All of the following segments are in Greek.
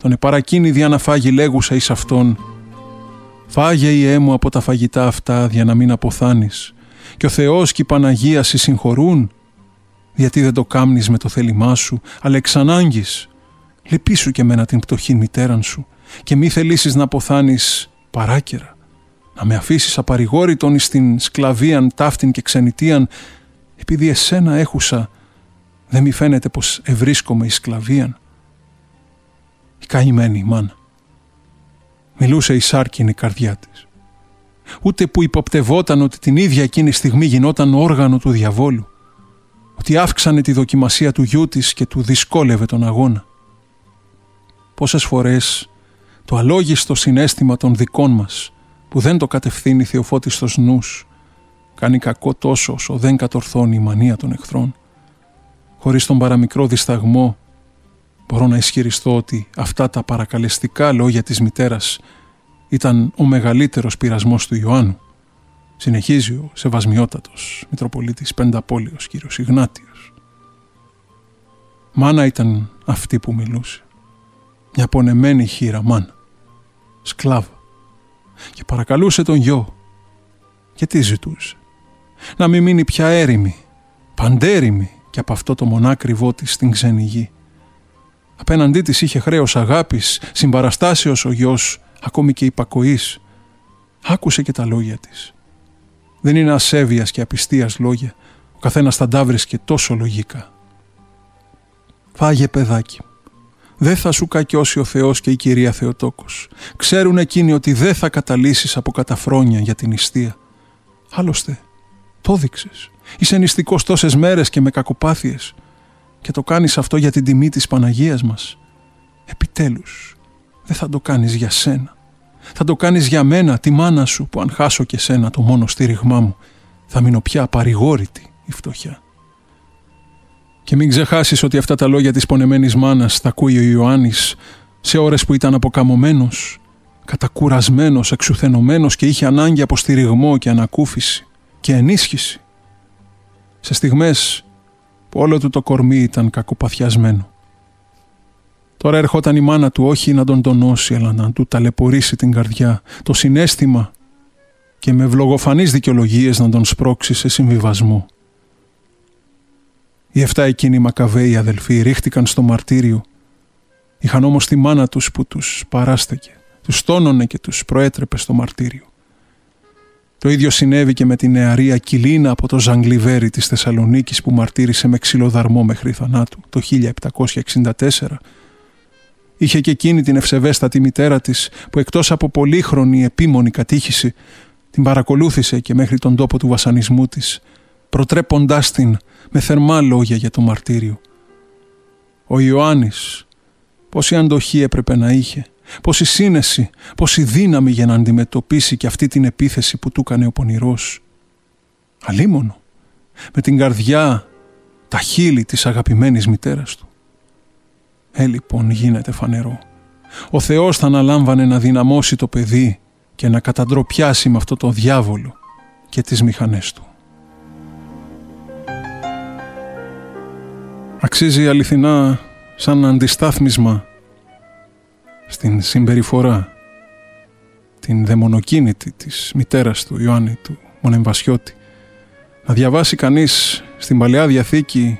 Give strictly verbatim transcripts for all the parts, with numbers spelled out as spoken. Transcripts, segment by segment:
τον επαρακίνει δια να φάγει λέγουσα εις αυτόν: «Φάγε, Υιέ μου, από τα φαγητά αυτά, για να μην αποθάνεις, και ο Θεός και η Παναγία σε συγχωρούν, γιατί δεν το κάμνεις με το θέλημά σου, αλλά εξ ανάγκης. Λυπήσου και μένα την πτωχήν μητέραν σου, και μη θελήσεις να αποθάνεις παράκαιρα, να με αφήσεις απαρηγόρητον εις την σκλαβίαν, ταύτην και ξενιτίαν, επειδή εσένα έχουσα, δεν μη φαίνεται πως ευρίσκομαι εις σκλαβίαν». Η καημένη μάνα μιλούσε η σάρκινη καρδιά της. Ούτε που υποπτευόταν ότι την ίδια εκείνη στιγμή γινόταν όργανο του διαβόλου, ότι αύξανε τη δοκιμασία του γιού της και του δυσκόλευε τον αγώνα. Πόσες φορές το αλόγιστο συναίσθημα των δικών μας, που δεν το κατευθύνει θεοφώτιστος νους, κάνει κακό τόσο όσο δεν κατορθώνει η μανία των εχθρών. Χωρίς τον παραμικρό δισταγμό, μπορώ να ισχυριστώ ότι αυτά τα παρακαλεστικά λόγια της μητέρας ήταν ο μεγαλύτερος πειρασμός του Ιωάννου. Συνεχίζει ο σεβασμιότατος Μητροπολίτης Πενταπόλεως κύριος Ιγνάτιος. Μάνα ήταν αυτή που μιλούσε. Μια πονεμένη χείρα μάνα, σκλάβα, και παρακαλούσε τον γιο. Και τι ζητούσε? Να μην μείνει πια έρημη, παντέρημη και από αυτό το μονάκριβό της στην ξένη γη. Απέναντί της είχε χρέος αγάπης, συμπαραστάσεως ο γιος, ακόμη και υπακοής. Άκουσε και τα λόγια της. Δεν είναι ασέβειας και απιστίας λόγια, ο καθένας θα τα βρίσκε τόσο λογικά. «Φάγε, παιδάκι, δεν θα σου κακιώσει ο Θεός και η Κυρία Θεοτόκος. Ξέρουν εκείνοι ότι δεν θα καταλύσεις από καταφρόνια για την νηστεία. Άλλωστε, το δείξες. Είσαι νηστικός τόσες μέρες και με κακοπάθειες, και το κάνεις αυτό για την τιμή της Παναγίας μας. Επιτέλους, δεν θα το κάνεις για σένα. Θα το κάνεις για μένα, τη μάνα σου, που αν χάσω και σένα το μόνο στήριγμά μου, θα μείνω πια απαρηγόρητη η φτωχιά». Και μην ξεχάσεις ότι αυτά τα λόγια της πονεμένης μάνας τα ακούει ο Ιωάννης σε ώρες που ήταν αποκαμωμένος, κατακουρασμένος, εξουθενωμένος και είχε ανάγκη από στηριγμό και ανακούφιση και ενίσχυση. Σε στιγμές που όλο του το κορμί ήταν κακοπαθιασμένο. Τώρα ερχόταν η μάνα του όχι να τον τονώσει, αλλά να του ταλαιπωρήσει την καρδιά, το συναίσθημα, και με ευλογοφανείς δικαιολογίες να τον σπρώξει σε συμβιβασμό. Οι εφτά εκείνοι Μακαβαίοι αδελφοί ρίχτηκαν στο μαρτύριο. Είχαν όμως τη μάνα τους που τους παράστεκε, τους τόνωνε και τους προέτρεπε στο μαρτύριο. Το ίδιο συνέβη και με την νεαρή Ακυλίνα από το Ζαγκλιβέρι της Θεσσαλονίκης, που μαρτύρησε με ξυλοδαρμό μέχρι θανάτου το χίλια επτακόσια εξήντα τέσσερα. Είχε και εκείνη την ευσεβέστατη μητέρα της, που εκτός από πολύχρονη επίμονη κατήχηση την παρακολούθησε και μέχρι τον τόπο του βασανισμού της, προτρέποντάς την με θερμά λόγια για το μαρτύριο. Ο Ιωάννης, πόση αντοχή έπρεπε να είχε, πόση σύνεση, πόση δύναμη για να αντιμετωπίσει και αυτή την επίθεση που του έκανε ο πονηρός. Αλίμονο, με την καρδιά, τα χείλη της αγαπημένης μητέρας του. Ε, λοιπόν, γίνεται φανερό. Ο Θεός θα αναλάμβανε να δυναμώσει το παιδί και να καταντροπιάσει με αυτό το διάβολο και τις μηχανές του. Αξίζει αληθινά σαν αντιστάθμισμα στην συμπεριφορά, την δαιμονοκίνητη της μητέρας του Ιωάννη του Μονεμβασιώτη, να διαβάσει κανείς στην Παλαιά Διαθήκη,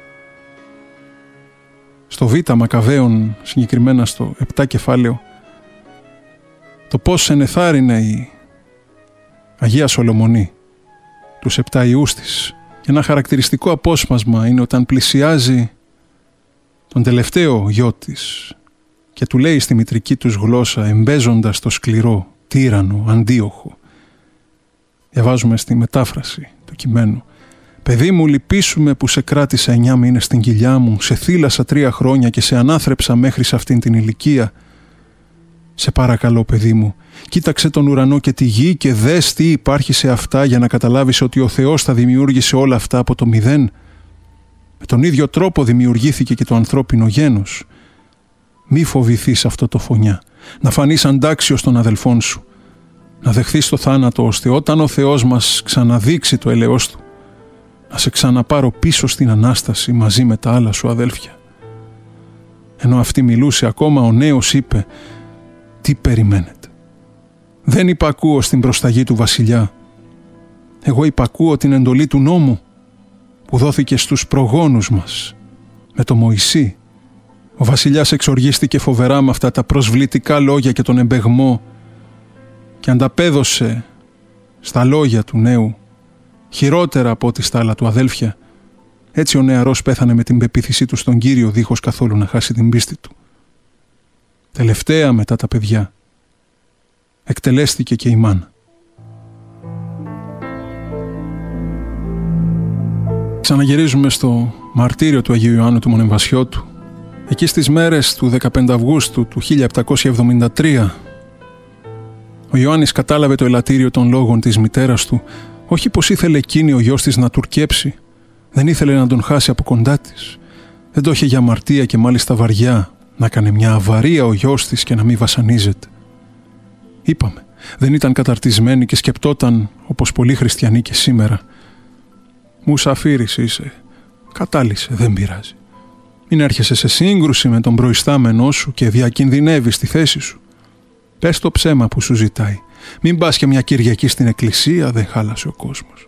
στο Β Μακαβαίων, συγκεκριμένα στο επτά κεφάλαιο, το πώς ενεθάρρυνε η Αγία Σολομονή τους επτά ιούς της. Και ένα χαρακτηριστικό απόσπασμα είναι όταν πλησιάζει τον τελευταίο γιο της και του λέει στη μητρική τους γλώσσα, εμπέζοντας το σκληρό, τύραννο, Αντίοχο. Διαβάζουμε στη μετάφραση του κειμένου: «Παιδί μου, λυπήσουμε που σε κράτησα εννιά μήνες στην κοιλιά μου, σε θύλασα τρία χρόνια και σε ανάθρεψα μέχρι σε αυτήν την ηλικία. Σε παρακαλώ, παιδί μου, κοίταξε τον ουρανό και τη γη και δες τι υπάρχει σε αυτά, για να καταλάβεις ότι ο Θεός τα δημιούργησε όλα αυτά από το μηδέν. Με τον ίδιο τρόπο δημιουργήθηκε και το ανθρώπινο γένος. Μη φοβηθείς αυτό το φωνιά, να φανείς αντάξιος των αδελφών σου, να δεχθείς το θάνατο, ώστε όταν ο Θεός μας ξαναδείξει το έλεος του, να σε ξαναπάρω πίσω στην Ανάσταση μαζί με τα άλλα σου αδέλφια. Ενώ αυτή μιλούσε ακόμα, ο νέος είπε «Τι περιμένετε? Δεν υπακούω στην προσταγή του βασιλιά. Εγώ υπακούω την εντολή του νόμου που δόθηκε στους προγόνους μας με το Μωυσή». Ο βασιλιάς εξοργίστηκε φοβερά με αυτά τα προσβλητικά λόγια και τον εμπεγμό και ανταπέδωσε στα λόγια του νέου χειρότερα από ό,τι στα άλλα του αδέλφια. Έτσι ο νεαρός πέθανε με την πεποίθησή του στον Κύριο, δίχως καθόλου να χάσει την πίστη του. Τελευταία μετά τα παιδιά εκτελέστηκε και η μάνα. Ξαναγυρίζουμε στο μαρτύριο του Αγίου Ιωάννου του Μονεμβασιώτου. Εκεί στις μέρες του δεκαπέντε Αυγούστου του χίλια επτακόσια εβδομήντα τρία ο Ιωάννης κατάλαβε το ελαττήριο των λόγων της μητέρας του, όχι πως ήθελε εκείνη ο γιος της να τουρκέψει, δεν ήθελε να τον χάσει από κοντά της, δεν το είχε για αμαρτία και μάλιστα βαριά να κάνει μια αβαρία ο γιος της και να μην βασανίζεται. Είπαμε, δεν ήταν καταρτισμένη και σκεπτόταν όπως πολλοί χριστιανοί και σήμερα. «Μουσαφίρης είσαι, κατάλυσε, δεν πειράζει. Μην έρχεσαι σε σύγκρουση με τον προϊστάμενό σου και διακινδυνεύεις τη θέση σου. Πες το ψέμα που σου ζητάει. Μην πας και μια Κυριακή στην εκκλησία, δεν χάλασε ο κόσμος».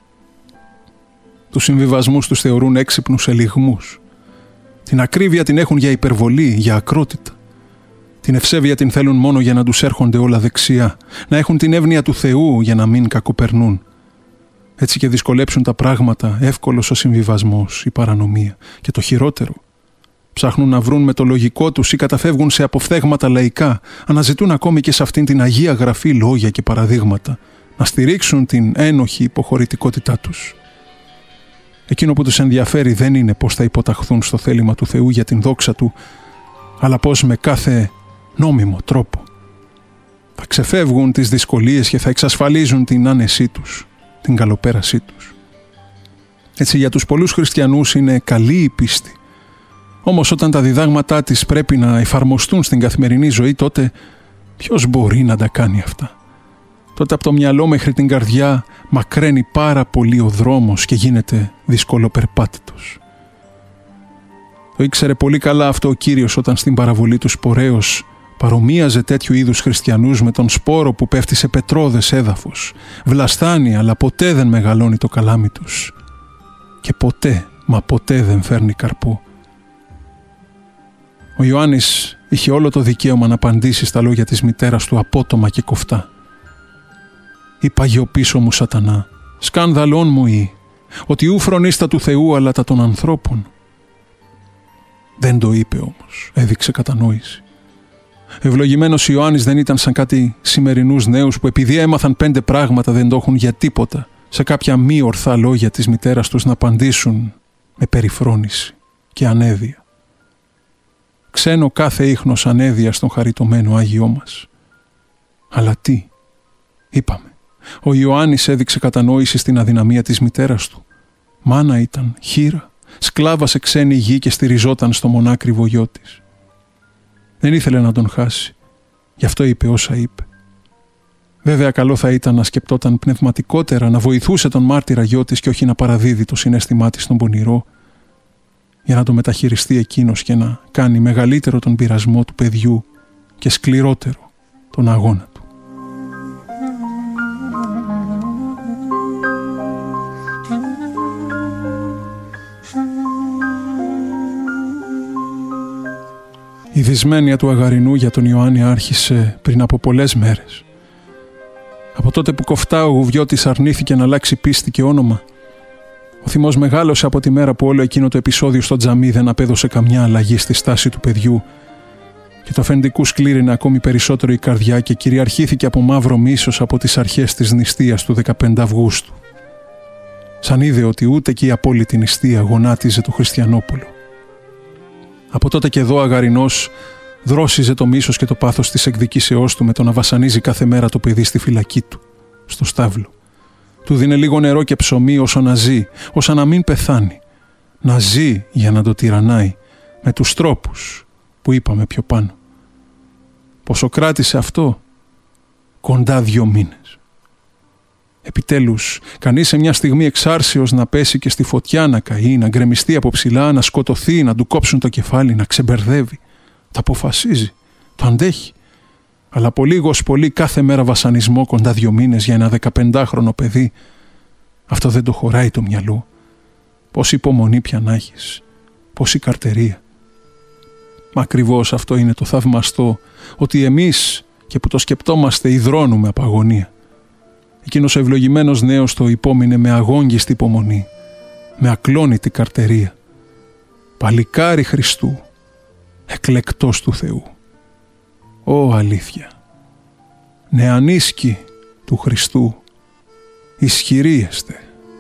Τους συμβιβασμούς τους θεωρούν έξυπνους ελιγμούς. Την ακρίβεια την έχουν για υπερβολή, για ακρότητα. Την ευσέβεια την θέλουν μόνο για να τους έρχονται όλα δεξιά, να έχουν την εύνοια του Θεού για να μην κακοπερνούν. Έτσι και δυσκολέψουν τα πράγματα, εύκολος ο συμβιβασμός, η παρανομία. Και το χειρότερο, ψάχνουν να βρουν με το λογικό τους ή καταφεύγουν σε αποφθέγματα λαϊκά, αναζητούν ακόμη και σε αυτήν την Αγία Γραφή λόγια και παραδείγματα, να στηρίξουν την ένοχη υποχωρητικότητά τους. Εκείνο που τους ενδιαφέρει δεν είναι πώς θα υποταχθούν στο θέλημα του Θεού για την δόξα του, αλλά πώς με κάθε νόμιμο τρόπο θα ξεφεύγουν τις δυσκολίες και θα εξασφαλίζουν την άνεσή τους, την καλοπέρασή τους. Έτσι για τους πολλούς χριστιανούς είναι καλή η πίστη. Όμως όταν τα διδάγματά της πρέπει να εφαρμοστούν στην καθημερινή ζωή, τότε ποιος μπορεί να τα κάνει αυτά? Τότε από το μυαλό μέχρι την καρδιά μακραίνει πάρα πολύ ο δρόμος και γίνεται δυσκολοπερπάτητος. Το ήξερε πολύ καλά αυτό ο Κύριος όταν στην παραβολή του Σπορέως παρομοίαζε τέτοιου είδους χριστιανούς με τον σπόρο που πέφτει σε πετρώδες έδαφος. Βλαστάνει, αλλά ποτέ δεν μεγαλώνει το καλάμι τους. Και ποτέ, μα ποτέ δεν φέρνει καρπό. Ο Ιωάννης είχε όλο το δικαίωμα να απαντήσει στα λόγια της μητέρας του απότομα και κοφτά. «Είπα γιο πίσω μου σατανά, σκάνδαλόν μου ή, ότι ου φρονίστα του Θεού αλλά τα των ανθρώπων». Δεν το είπε όμως, έδειξε κατανόηση. Ευλογημένος Ιωάννης δεν ήταν σαν κάτι σημερινούς νέους που επειδή έμαθαν πέντε πράγματα δεν το έχουν για τίποτα, σε κάποια μη ορθά λόγια της μητέρας τους να απαντήσουν με περιφρόνηση και ανέδεια. Ξένο κάθε ίχνος ανέδεια στον χαριτωμένο Άγιό μας. Αλλά τι, είπαμε, ο Ιωάννης έδειξε κατανόηση στην αδυναμία της μητέρας του. Μάνα ήταν, χήρα, σκλάβα σε ξένη γη και στηριζόταν στο μονάκριβο γιο της. Δεν ήθελε να τον χάσει, γι' αυτό είπε όσα είπε. Βέβαια καλό θα ήταν να σκεπτόταν πνευματικότερα, να βοηθούσε τον μάρτυρα γιο της και όχι να παραδίδει το συναίσθημά της στον πονηρό, για να το μεταχειριστεί εκείνος και να κάνει μεγαλύτερο τον πειρασμό του παιδιού και σκληρότερο τον αγώνα του. Η δυσμένεια του Αγαρινού για τον Ιωάννη άρχισε πριν από πολλές μέρες. Από τότε που κοφτά ο Γουβιώτης αρνήθηκε να αλλάξει πίστη και όνομα, ο θυμός μεγάλωσε από τη μέρα που όλο εκείνο το επεισόδιο στο τζαμί δεν απέδωσε καμιά αλλαγή στη στάση του παιδιού και το αφεντικού σκλήρινε ακόμη περισσότερο η καρδιά και κυριαρχήθηκε από μαύρο μίσος από τις αρχές της νηστείας του δεκαπέντε Αυγούστου. Σαν είδε ότι ούτε και η απόλυτη νηστεία γονάτιζε το Χριστιανόπουλο. Από τότε και εδώ ο Αγαρινός δρόσιζε το μίσος και το πάθος της εκδικήσεώς του με το να βασανίζει κάθε μέρα το παιδί στη φυλακή του, στο στάβλο. Του δίνε λίγο νερό και ψωμί όσο να ζει, όσο να μην πεθάνει. Να ζει για να το τυραννάει με τους τρόπους που είπαμε πιο πάνω. Πόσο κράτησε αυτό? Κοντά δύο μήνες. Επιτέλους, κανείς σε μια στιγμή εξάρσεως να πέσει και στη φωτιά να καεί, να γκρεμιστεί από ψηλά, να σκοτωθεί, να του κόψουν το κεφάλι, να ξεμπερδεύει. Τα αποφασίζει, το αντέχει. Αλλά από λίγος πολύ κάθε μέρα βασανισμό κοντά δύο μήνες για ένα δεκαπεντάχρονο παιδί, αυτό δεν το χωράει το μυαλό. Πόση υπομονή πια να έχεις, πόση καρτερία. Μα ακριβώς αυτό είναι το θαυμαστό, ότι εμείς και που το σκεπτόμαστε υδρώνουμε από αγωνία. Εκείνος ο ευλογημένος νέος το υπόμεινε με αγόγγιστη υπομονή, με ακλόνητη καρτερία. Παλικάρι Χριστού, εκλεκτός του Θεού. Ω αλήθεια, νεανίσκοι του Χριστού, ισχυροί εστε.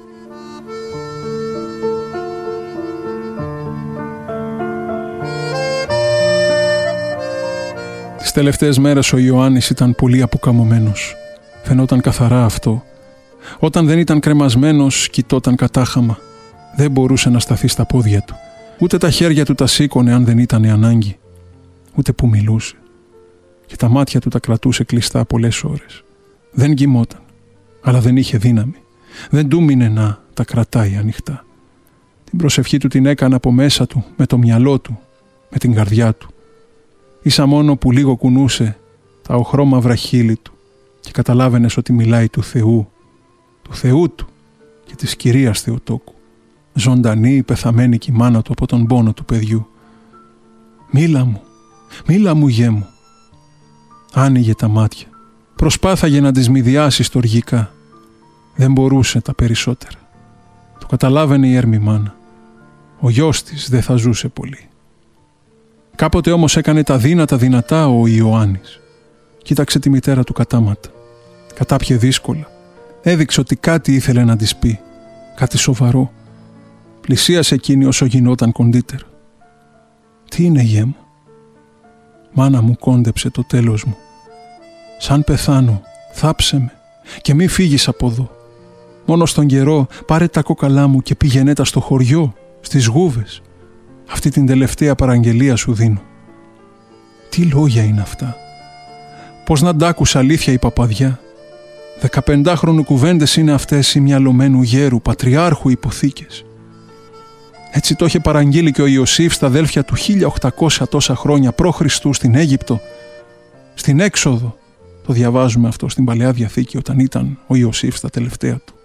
Τις τελευταίες μέρες ο Ιωάννης ήταν πολύ αποκαμωμένος. Φαινόταν καθαρά αυτό. Όταν δεν ήταν κρεμασμένος, κοιτόταν κατάχαμα. Δεν μπορούσε να σταθεί στα πόδια του. Ούτε τα χέρια του τα σήκωνε αν δεν ήταν ανάγκη. Ούτε που μιλούσε. Και τα μάτια του τα κρατούσε κλειστά πολλές ώρες. Δεν κοιμόταν, αλλά δεν είχε δύναμη. Δεν του μείνε να τα κρατάει ανοιχτά. Την προσευχή του την έκανε από μέσα του, με το μυαλό του, με την καρδιά του. Ίσα μόνο που λίγο κουνούσε τα οχρόμαυρα χείλη του και καταλάβαινες ότι μιλάει του Θεού, του Θεού του και της Κυρίας Θεοτόκου. Ζωντανή, πεθαμένη κι η μάνα του από τον πόνο του παιδιού. «Μίλα μου, μίλα μου γιέ μου». Άνοιγε τα μάτια. Προσπάθαγε να τις μηδιάσει στοργικά. Δεν μπορούσε τα περισσότερα. Το καταλάβαινε η έρμη μάνα. Ο γιος της δεν θα ζούσε πολύ. Κάποτε όμως έκανε τα δύνατα δυνατά ο Ιωάννης. Κοίταξε τη μητέρα του κατάματα. Κατάπιε δύσκολα. Έδειξε ότι κάτι ήθελε να της πει. Κάτι σοβαρό. Πλησίασε εκείνη όσο γινόταν κοντύτερα. «Τι είναι γιέ μου?» «Μάνα μου, κόντεψε το τέλος μου. Σαν πεθάνω, θάψε με και μη φύγεις από εδώ. Μόνο στον καιρό πάρε τα κόκαλά μου και πήγαινε τα στο χωριό, στις γούβες. Αυτή την τελευταία παραγγελία σου δίνω». Τι λόγια είναι αυτά? Πώς να τ' άκουσα αλήθεια η παπαδιά? Δεκαπεντάχρονου κουβέντες είναι αυτές οι μυαλωμένου γέρου, πατριάρχου υποθήκες. Έτσι το είχε παραγγείλει και ο Ιωσήφ στα αδέλφια του χίλια οκτακόσια τόσα χρόνια π.Χ. στην Αίγυπτο, στην Έξοδο. Το διαβάζουμε αυτό στην Παλαιά Διαθήκη όταν ήταν ο Ιωσήφ στα τελευταία του.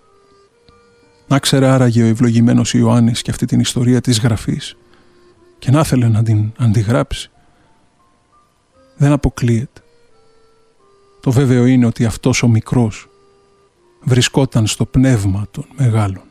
Να ξέρε άραγε ο ευλογημένος Ιωάννης και αυτή την ιστορία της γραφής και να ήθελε να την αντιγράψει. Δεν αποκλείεται. Το βέβαιο είναι ότι αυτός ο μικρός βρισκόταν στο πνεύμα των μεγάλων.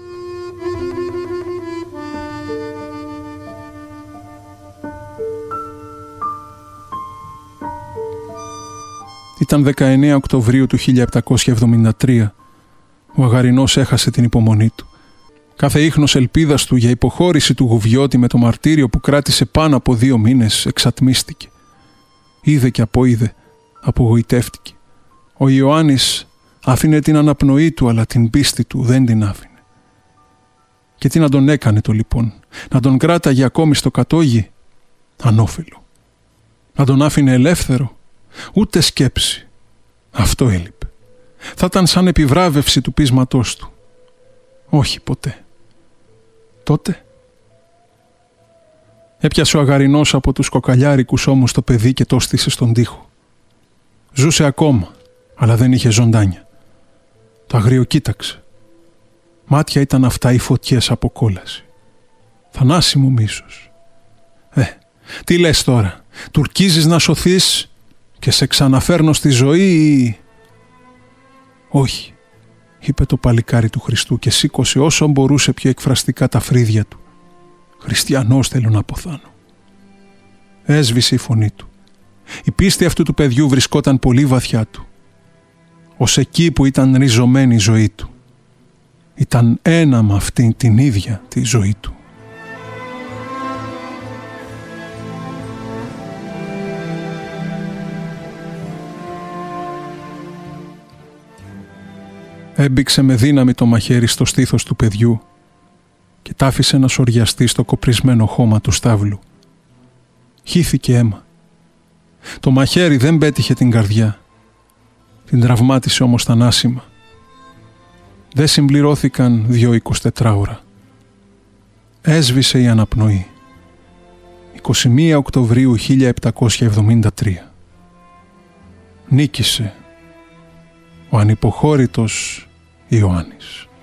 Ήταν δεκαεννέα Οκτωβρίου του χίλια επτακόσια εβδομήντα τρία. Ο Αγαρινός έχασε την υπομονή του. Κάθε ίχνος ελπίδας του για υποχώρηση του Γουβιώτη με το μαρτύριο που κράτησε πάνω από δύο μήνες εξατμίστηκε. Είδε και αποείδε, απογοητεύτηκε. Ο Ιωάννης άφηνε την αναπνοή του, αλλά την πίστη του δεν την άφηνε. Και τι να τον έκανε το λοιπόν? Να τον κράταγε ακόμη στο κατόγι? Ανώφελο. Να τον άφηνε ελεύθερο? Ούτε σκέψη. Αυτό έλειπε. Θα ήταν σαν επιβράβευση του πείσματός του. Όχι ποτέ. Τότε έπιασε ο Αγαρινός από τους κοκαλιάρικους ώμους το παιδί και το στήσε στον τοίχο. Ζούσε ακόμα, αλλά δεν είχε ζωντάνια. Το αγρίο κοίταξε. Μάτια ήταν αυτά οι φωτιές από κόλαση. Θανάσιμο μίσος. Ε, τι λες τώρα? Τουρκίζεις να σωθείς και σε ξαναφέρνω στη ζωή ή... Όχι, είπε το παλικάρι του Χριστού και σήκωσε όσο μπορούσε πιο εκφραστικά τα φρύδια του. Χριστιανός θέλω να αποθάνω. Έσβησε η φωνή του. Η πίστη αυτού του παιδιού βρισκόταν πολύ βαθιά του. Ως εκεί που ήταν ριζωμένη η ζωή του. Ήταν ένα με αυτήν την ίδια τη ζωή του. Έμπηξε με δύναμη το μαχαίρι στο στήθος του παιδιού και τ' άφησε να σοριαστεί στο κοπρισμένο χώμα του στάβλου. Χύθηκε αίμα. Το μαχαίρι δεν πέτυχε την καρδιά. Την τραυμάτισε όμως θανάσιμα. Δεν συμπληρώθηκαν δυο εικοσιτετράωρα. Έσβησε η αναπνοή. είκοσι μία Οκτωβρίου χίλια επτακόσια εβδομήντα τρία. Νίκησε ο ανυποχώρητος Ιωάννης.